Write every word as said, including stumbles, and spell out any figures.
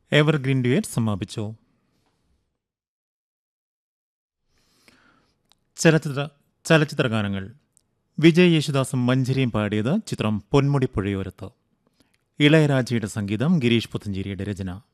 Evergreen duet സമാപിച്ചു. ചലച്ചിത്ര ചലച്ചിത്രഗാനങ്ങൾ. വിജയ് യേശുദാസും മഞ്ജരിയും പാടിയത് ചിത്രം പൊന്മുടി പുഴയോരത്ത്. ഇളയരാജയുടെ സംഗീതം, ഗിരീഷ് പുത്തഞ്ചേരിയുടെ രചന.